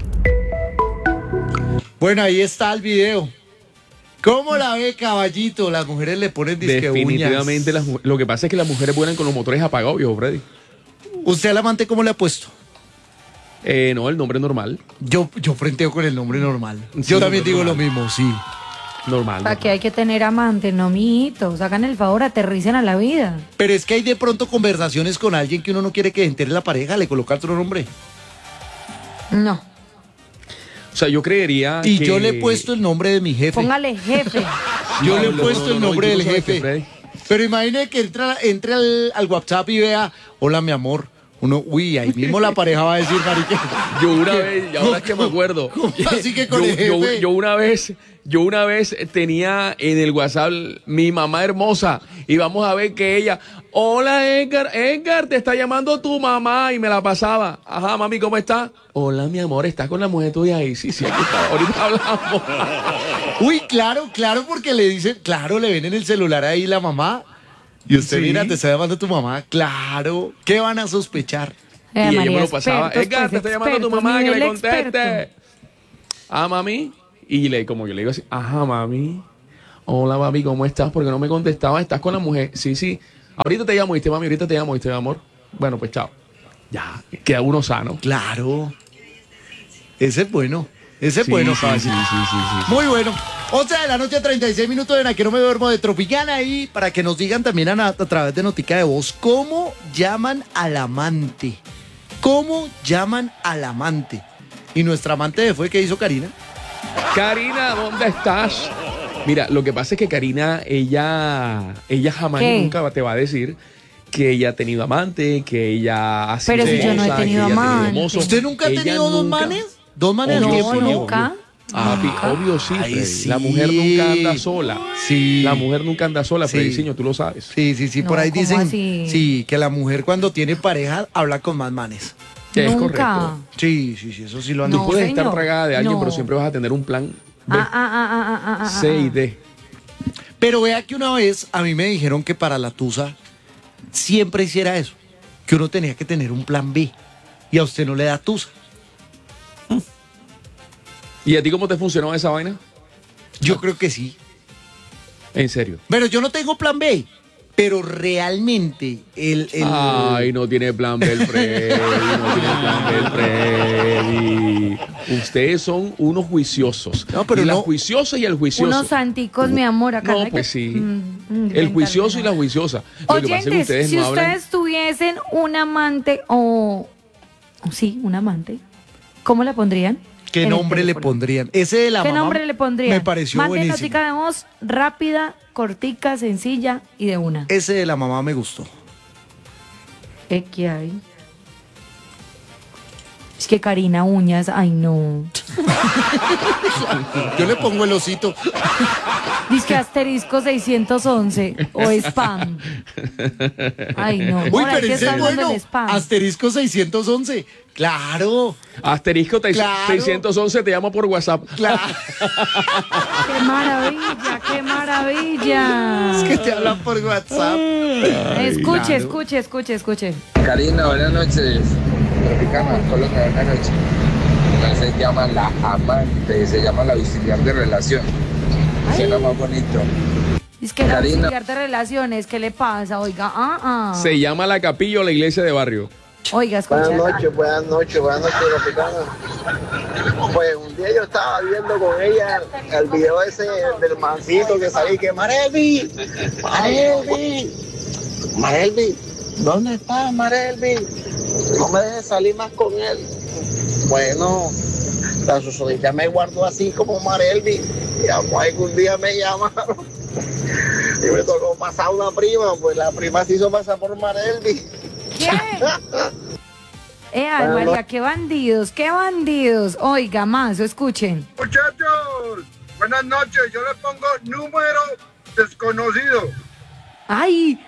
Bueno, ahí está el video. ¿Cómo la ve, caballito? Las mujeres le ponen disque Definitivamente uñas. lo que pasa es que las mujeres vuelan con los motores apagados, viejo Freddy. ¿Usted al amante cómo le ha puesto? No, el nombre normal. Yo frenteo con el nombre normal. Sí, Yo también nombre digo lo normal. mismo, sí. Normal. ¿Para qué hay que tener amante? No, mijitos. Hagan el favor, aterricen a la vida. Pero es que hay de pronto conversaciones con alguien que uno no quiere que entere la pareja, le coloca otro nombre. No. O sea, yo creería Y que... yo le he puesto el nombre de mi jefe. Póngale jefe. Yo le he No, puesto el nombre tú del sabes que, jefe. Freddy, Pero imagine que entre al WhatsApp y vea, hola mi amor, Ahí mismo la pareja va a decir, marica. Yo una vez, y ahora es que me acuerdo. Así que con el jefe. Yo una vez tenía en el WhatsApp mi mamá hermosa y vamos a ver que ella, hola Edgar, te está llamando tu mamá, y me la pasaba. Ajá, mami, ¿cómo estás? Hola, mi amor, ¿estás con la mujer tuya ahí? Sí, aquí está, ahorita hablamos. Uy, claro, porque le dicen, claro, le ven en el celular ahí la mamá. Y usted, mira, te está llamando tu mamá. Claro, ¿qué van a sospechar? Y ella me lo pasaba. expertos, Edgar, pues, te está llamando tu expertos, mamá, que nivel me conteste. experto. Ah, mami. Y como yo le digo así, ajá, mami. Hola, mami, ¿cómo estás? Porque no me contestaba, ¿estás con la mujer? Sí. Ahorita te llamo, ¿viste, mami? Ahorita te llamo, ¿viste, amor? Bueno, pues chao. Ya, queda uno sano. Claro. Ese es bueno. Ese es Sí, bueno, sí, fácil. sí. Muy bueno. 11 de la noche, 36 minutos en A Que No Me Duermo de Tropicana. Y para que nos digan también a través de Notica de Voz, ¿cómo llaman al amante? ¿Cómo llaman al amante? Y nuestra amante fue, ¿qué hizo Karina? Karina, ¿dónde estás? Mira, lo que pasa es que Karina, ella jamás ¿Qué? y nunca te va a decir que ella ha tenido amante, que ella ha sido Pero si yo no he hermosa, tenido que ella ha tenido amante. hermoso. ¿Usted nunca ha Ella tenido dos nunca- manes? ¿Dos manes al Obvio, tiempo? sí, No. nunca. Obvio sí, Ay, Freddy. sí. La mujer nunca anda sola. Sí. La mujer nunca anda sola, Sí. Freddyciño, tú lo sabes. Sí, por No, ahí ¿cómo dicen, así? sí, que la mujer cuando tiene pareja habla con más manes. Es Nunca. correcto. Sí, eso sí lo han No, Tú dicho. puedes estar señor. tragada de alguien, No. pero siempre vas a tener un plan B, Ah. C y D. Pero vea que una vez a mí me dijeron que para la tusa siempre hiciera eso, que uno tenía que tener un plan B y a usted no le da tusa. ¿Y a ti cómo te funcionó esa vaina? Yo creo que sí. En serio. Pero yo no tengo plan B, pero realmente Ay, no tiene plan B el Freddy, no tiene plan B el Freddy. Ustedes son unos juiciosos. No, pero y la no- juiciosa y el juicioso. Unos santicos, mi amor, acá. No, hay que- pues sí. inventarme El juicioso y la nada. juiciosa. Lo que pasa es que Oyentes, ustedes si no hablan. ustedes tuviesen un amante o... Sí, un amante. ¿Cómo le pondrían? ¿Qué En el nombre le teléfono. pondrían? Ese de la ¿Qué mamá nombre le pondrían? me pareció Mande buenísimo. notica de voz rápida, cortica, sencilla y de una. Ese de la mamá me gustó. ¿Qué hay? Es que Karina Uñas, ay no. Yo le pongo el osito. Dice que asterisco 611 o spam. Ay no. Uy, Ahora hay pero que ese estar es hablando bueno. en spam. Asterisco 611. Claro. Asterisco Claro. 611 te llamo por WhatsApp. Claro. ¡Qué maravilla, qué maravilla! Es que te hablan por WhatsApp. Escuche, claro. escuche. Karina, buenas noches. Tropicana, Colombia, buenas noches. No se llama la amante, se llama la auxiliar de relación. Suena más bonito. Es que la Karina. auxiliar de relaciones, ¿qué le pasa? Oiga, Se llama la capilla o la iglesia de barrio. Oiga, escucha. Buenas noches, Tropicana. Pues un día yo estaba viendo con ella el video ese del mancito que salí, que Marelvi, ¿dónde estás, Marelvi? No me dejes salir más con él. Bueno, la susodicha me guardó así como Marelvi, y algún día me llamaron y me tocó pasar una prima, pues la prima se hizo pasar por Marelvi. ¿Qué? Ay, María, qué bandidos. Oiga, más, escuchen. Muchachos, buenas noches. Yo le pongo número desconocido. ¡Ay!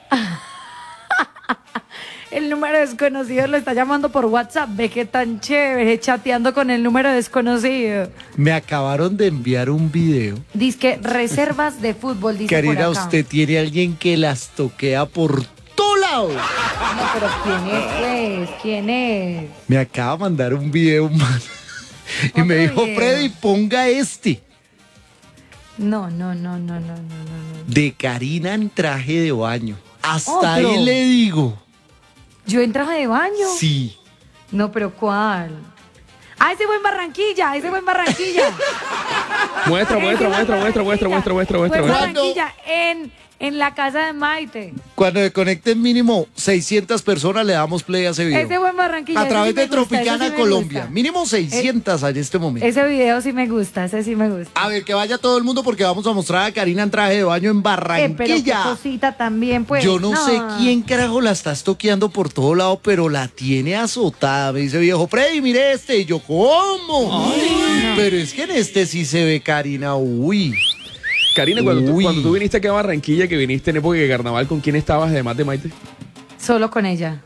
El número desconocido lo está llamando por WhatsApp. Ve qué tan chévere, chateando con el número desconocido. Me acabaron de enviar un video. Dice que reservas de fútbol, dice por Karina, acá. usted tiene alguien que las toquea por todo lado. No, pero ¿quién es, pues? ¿Quién es? Me acaba de mandar un video, man. Y me dijo, video. Freddy, ponga este. No. De Karina en traje de baño. Hasta Otro. ahí le digo. ¿Yo en traje de baño? Sí. No, pero ¿cuál? ¡Ah, ese fue en Barranquilla! Muestra. Fue en Barranquilla, En la casa de Maite. Cuando se conecten mínimo 600 personas, le damos play a ese video. Ese buen Barranquilla. A través ese sí de me gusta, Tropicana ese sí me Colombia. gusta. Mínimo 600 en este momento. Ese video sí me gusta, ese sí me gusta. A ver, que vaya todo el mundo porque vamos a mostrar a Karina en traje de baño en Pero qué Barranquilla. cosita también, pues. Yo no sé quién carajo la está estoqueando por todo lado, pero la tiene azotada. Me dice viejo, Freddy, mire este. Y yo, ¿cómo? Pero es que en este sí se ve Karina, uy. Karina, cuando tú viniste aquí a Barranquilla, que viniste en época de carnaval, ¿con quién estabas además de Maite? Solo con ella.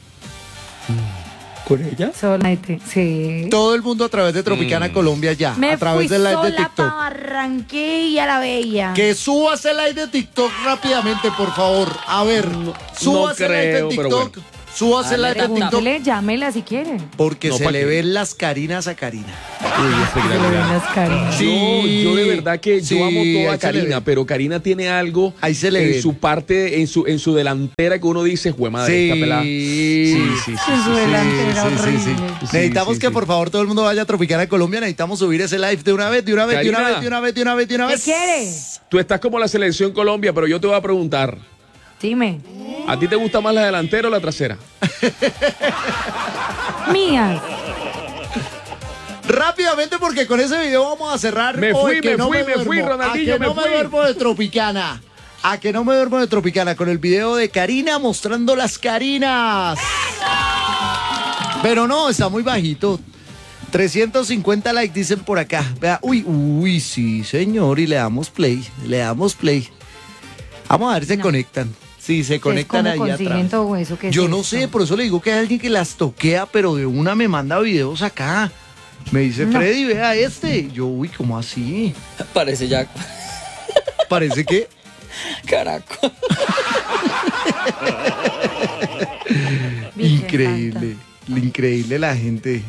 ¿Con ella? Solo Maite, sí. Todo el mundo a través de Tropicana Colombia ya. Me a través fui del live de sola TikTok. pa' Barranquilla la Bella. Que subas el live de TikTok rápidamente, por favor. A ver, subas el live de creo, pero TikTok. Subas el live de TikTok. Pregúntele, llámela si quiere. Porque No, se ¿pa' le qué? ven las carinas a Karina. Uy, este gran Se le ven gran. las carinas. Sí. Yo de verdad que Sí, yo amo toda ahí se le Karina, ve. pero Karina tiene algo Ahí se le en ve. su parte, en su delantera que uno dice, jue madre, esta pelada. Sí. En su delantera horrible. Necesitamos que por favor todo el mundo vaya a Tropicana Colombia. Necesitamos subir ese live de una vez. ¿Qué quiere? Tú estás como la selección Colombia, pero yo te voy a preguntar, Dime. ¿a ti te gusta más la delantera o la trasera? Mías. Rápidamente porque con ese video vamos a cerrar. Me hoy, fui, que me no fui, duermo. Ronaldinho, A que me no fui. me duermo de Tropicana. A que no me duermo de Tropicana con el video de Karina mostrando las Karinas. Pero no, está muy bajito. 350 likes dicen por acá. Vea, uy, sí, señor, y le damos play. Vamos a ver si se conectan. Sí, se conectan ahí atrás. Todo eso, ¿qué es Yo no esto? sé, por eso le digo que hay alguien que las toquea, pero de una me manda videos acá. Me dice, No. Freddy, vea este. Yo, uy, ¿cómo así? Parece ya Parece que... caraco. Increíble la gente.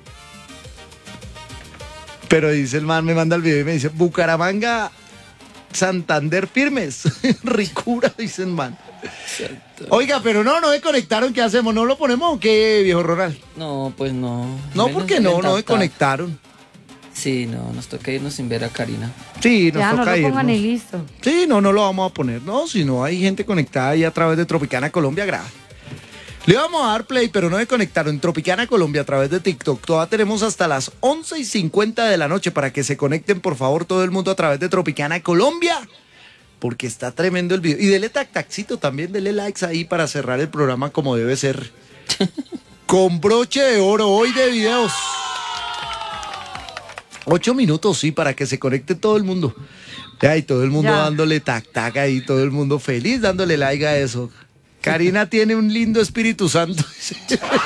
Pero dice el man, me manda el video y me dice, Bucaramanga, Santander firmes. Ricura, dice el man. Oiga, pero no me conectaron, ¿qué hacemos? ¿No lo ponemos o qué, viejo Ronald? No, pues no. No, Menos porque no me tanta- conectaron. Sí, no, nos toca irnos sin ver a Karina. Sí, nos Ya, no toca lo pongan irnos. y listo. Sí, no lo vamos a poner. No, si no hay gente conectada ahí a través de Tropicana Colombia, grave. Le vamos a dar play, pero no me conectaron en Tropicana Colombia a través de TikTok. Todavía tenemos hasta las 11:50 de la noche para que se conecten, por favor, todo el mundo a través de Tropicana Colombia. Porque está tremendo el video. Y dele taxito también, dele likes ahí para cerrar el programa como debe ser. Con broche de oro hoy de videos. 8 minutos, sí, para que se conecte todo el mundo. Y todo el mundo Ya. dándole tac ahí, todo el mundo feliz dándole like a eso. Karina tiene un lindo Espíritu Santo. Si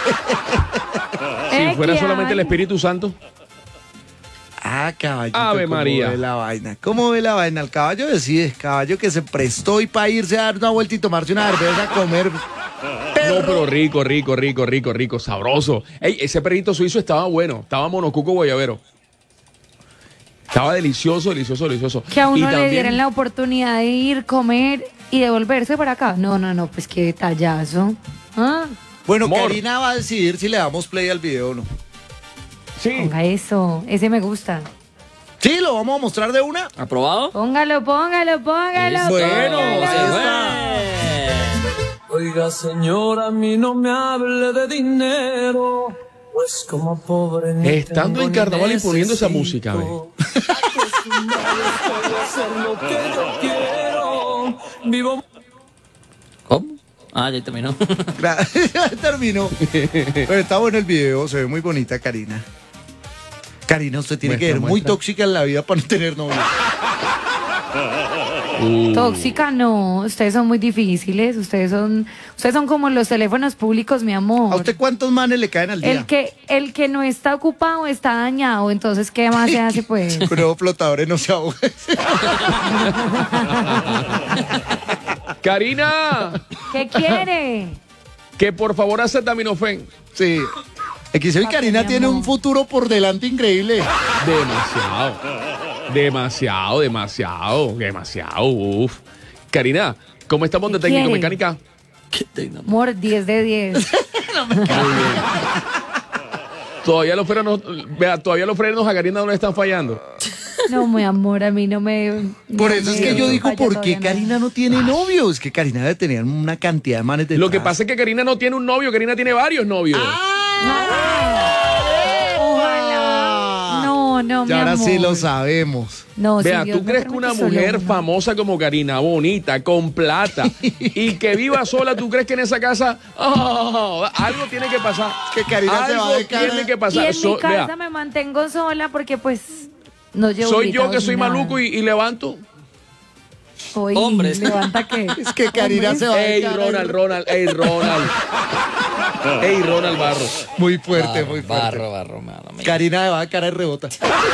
fuera solamente el Espíritu Santo. Ah, caballito. Ave ¿cómo María. ve la vaina? ¿Cómo ve la vaina? El caballo decide, caballo que se prestó y para irse a dar una vuelta y tomarse una cerveza, a comer. No, pero rico, sabroso. Ey, ese perrito suizo estaba bueno, estaba monocuco guayabero. Estaba delicioso. Que a uno Y le también- dieran la oportunidad de ir, comer y devolverse para acá. No, pues qué detallazo. ¿Ah? Bueno, Amor. Karina va a decidir si le damos play al video o no. Sí. Ponga eso, ese me gusta. Sí, lo vamos a mostrar de una. ¿Aprobado? Póngalo. Bueno, póngalo. Oiga, señora, a mí no me hable de dinero, pues como pobre ni Estando en tengo ni carnaval y poniendo esa necesito. música, ve. Acostumbrado estoy a hacer lo que yo quiero. Vivo. ¿Cómo? Ah, ya terminó. Terminó. Pero está bueno el video, se ve muy bonita Karina. Karina, usted tiene que ser muy Muestra. tóxica en la vida para no tener novio. Tóxica no, ustedes son muy difíciles, ustedes son como los teléfonos públicos, mi amor. ¿A usted cuántos manes le caen al día? El que no está ocupado está dañado, entonces ¿qué más se hace pues? Pero flotadores no se ahogan. Karina, ¿Qué quiere? que por favor acetaminofén. Sí. Aquí se ve que Karina tiene un futuro por delante increíble. Demasiado. Uf. Karina, ¿cómo estamos de ¿Qué técnico quiere? mecánica? Amor, 10 de 10. Todavía los frenos a Karina no le están fallando. No, mi amor, a mí no me... Por no eso es me que yo digo, falla ¿por qué todavía nada. Karina no tiene novio? Es que Karina debe tener una cantidad de manes detrás. Lo que pasa es que Karina no tiene un novio, Karina tiene varios novios. Ojalá. No, no, mi Y ahora amor. sí lo sabemos. No, Vea, si Dios ¿tú me crees que permite, una solo mujer una. famosa como Karina, bonita, con plata, y que viva sola, ¿tú crees que en esa casa algo tiene que pasar? Que Karina se va Algo de cara. tiene que Y pasar. en mi casa Vea, me mantengo sola porque pues no llevo soy yo que invitados soy ni nada. maluco y levanto. Oye, Hombres. ¿levanta qué? Es que Karina se va de Ey, cara. Ronald. Ey, Ronald Barro. Muy fuerte, muy fuerte. Barro, mano. Karina se va de cara y rebota.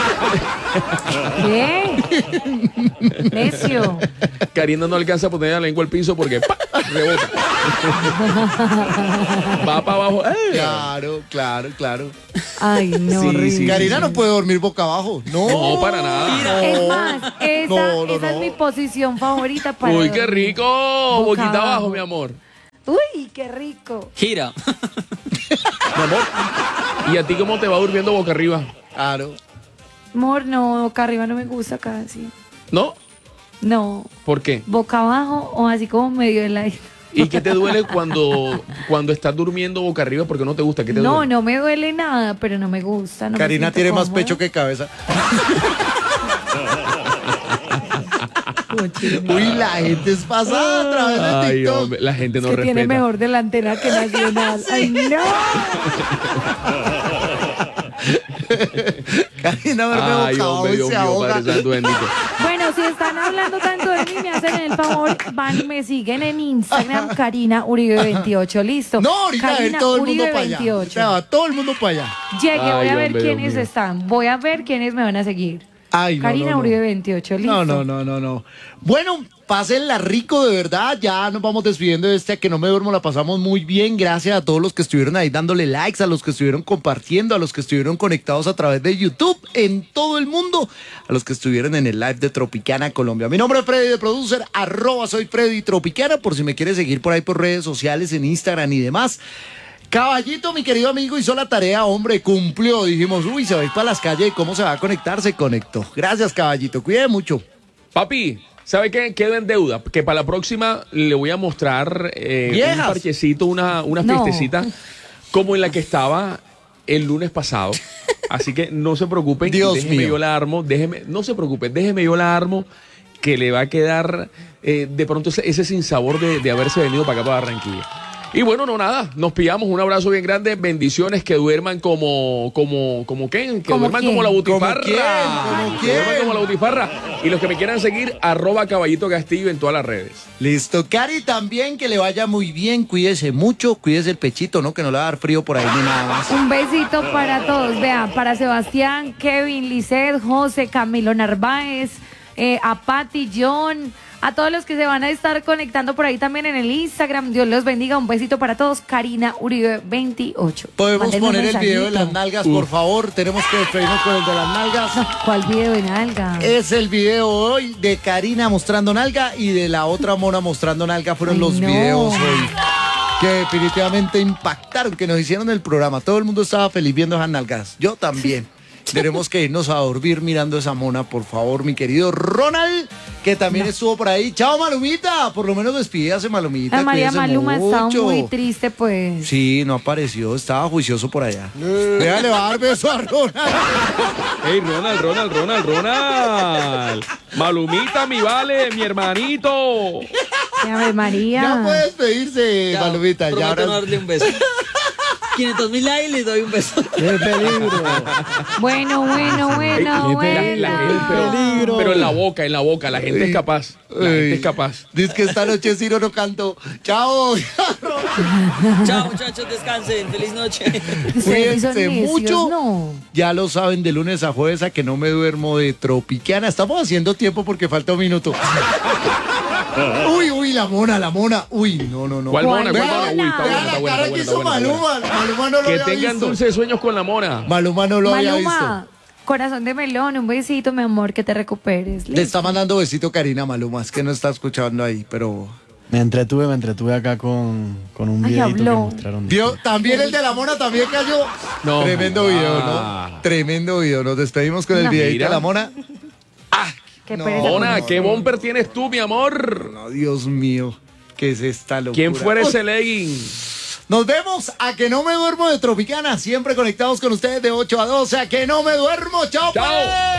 ¿Qué? Necio. Karina no alcanza a poner la lengua al piso porque ¡pa! Rebota. Va para abajo. Claro. Ay, no, Sí, horrible. sí. Karina no puede dormir boca abajo. No, No, para nada. Es más, esa No. es mi posición favorita para Uy, qué dormir. rico. Boca Boquita abajo, abajo. mi amor. Uy, qué rico. Gira. Mi amor. ¿Y a ti cómo te va durmiendo boca arriba? Claro. Amor, no, boca arriba no me gusta casi. ¿No? No, ¿Por qué? boca abajo o así como medio de la... ¿Y qué te duele cuando estás durmiendo boca arriba? Porque no te gusta. ¿Qué te No, duele? no me duele nada, pero no me gusta. No me Karina siento tiene más cómoda. pecho que cabeza. Uy, la gente es pasada a través de Ay, TikTok. hombre, la gente no que respeta. tiene mejor delantera que Nacional. ¡Ay, no! Karina verme Ay, boca abajo hombre, y Dios se mío, ahoga. Padre Santo bendito. Bueno, si están hablando tanto de mí, me hacen el favor, van y me siguen en Instagram, Karina Uribe 28, listo. No, ahorita va a ir Karina todo el mundo Uribe para allá. 28. Ahorita va todo el mundo para allá. Llegué, voy Ay, a ver hombre, Dios quiénes mío. están. Voy a ver quiénes me van a seguir. Ay, no, Karina no. Uribe 28, listo. No. Bueno, pásenla rico, de verdad. Ya nos vamos despidiendo de A que no me duermo. La pasamos muy bien. Gracias a todos los que estuvieron ahí dándole likes, a los que estuvieron compartiendo, a los que estuvieron conectados a través de YouTube en todo el mundo, a los que estuvieron en el live de Tropicana Colombia. Mi nombre es Freddy de Producer, @ soy Freddy Tropicana, por si me quieres seguir por ahí por redes sociales, en Instagram y demás. Caballito, mi querido amigo, hizo la tarea, hombre, cumplió. Dijimos, uy, se va a ir para las calles, ¿cómo se va a conectar? Se conectó. Gracias, caballito, cuide mucho. Papi, ¿sabe qué? Quedo en deuda. Que para la próxima le voy a mostrar un Viejas. parchecito, una No. fiestecita como en la que estaba el lunes pasado. Así que no se preocupen. Dios déjeme mío. yo la armo. No se preocupen, déjeme yo la armo, que le va a quedar de pronto ese sinsabor de haberse venido para acá, para Barranquilla. Y bueno, no nada, nos pillamos, un abrazo bien grande, bendiciones, que duerman como ¿qué? Que ¿Como duerman quién? como la butifarra. ¿Como quién? ¿Como Que duerman quién? como la butifarra. Y los que me quieran seguir, @Caballito Castillo en todas las redes. Listo, Cari, también que le vaya muy bien, cuídese mucho, cuídese el pechito, ¿no? Que no le va a dar frío por ahí ni nada más. Un besito para todos, vean, para Sebastián, Kevin, Lisset, José, Camilo Narváez, a Patti, John, a todos los que se van a estar conectando por ahí también en el Instagram. Dios los bendiga, un besito para todos. Karina Uribe 28. Podemos Mándenme un poner el video de las mensajito. nalgas, por favor. Tenemos que despedirnos con el de las nalgas. No, ¿cuál video de nalga? Es el video hoy de Karina mostrando nalga y de la otra mona mostrando nalga. Fueron Ay, los no. videos hoy que definitivamente impactaron, que nos hicieron el programa. Todo el mundo estaba feliz viendo esas nalgas. Yo también. Tenemos que irnos a dormir mirando esa mona, por favor, mi querido Ronald, que también estuvo por ahí. Chao, Malumita. Por lo menos despídase, Malumita. La María cuídese Maluma estaba mucho. muy triste, pues. Sí, no apareció, estaba juicioso por allá. Déjale, va a dar beso a Ronald. Ey, Ronald. Malumita, mi vale, mi hermanito. Ave María. Ya puede despedirse, Malumita. Ya Prometo ahora... no darle un beso. 500.000 likes y les doy un beso. ¡Qué peligro! Bueno. La gente, pero en la boca, la gente es capaz. La gente es capaz. Dice que esta noche Ciro no cantó. ¡Chao! Chao, muchachos, descansen. Feliz noche. Ustedes son Cuídense necios, mucho. no. Ya lo saben, de lunes a jueves a que no me duermo de Tropicana. Estamos haciendo tiempo porque falta un minuto. Uy, la mona. Uy, no. ¿Cuál mona? Vean Uy, está la buena, cara que hizo Maluma. Maluma no lo Que había tengan visto. dulces sueños con la mona. Maluma no lo había visto. Maluma, corazón de melón, un besito, mi amor, que te recuperes. Le está mandando besito Karina Maluma. Es que no está escuchando ahí, pero... Me entretuve acá con un Ay, videito que habló. mostraron. ¿Vio? También el de la mona también cayó. No. Tremendo video, ¿no? Tremendo video. Nos despedimos con el No. videito de Mira. la mona. Qué No, pereza. Mona, no, ¿qué no. bumper tienes tú, mi amor? No, Dios mío, ¿qué es esta locura? ¿Quién fuera Uy. ese legging? Nos vemos a Que No Me Duermo de Tropicana, siempre conectados con ustedes de 8 a 12, a Que No Me Duermo. ¡Chao! ¡Chao! pues.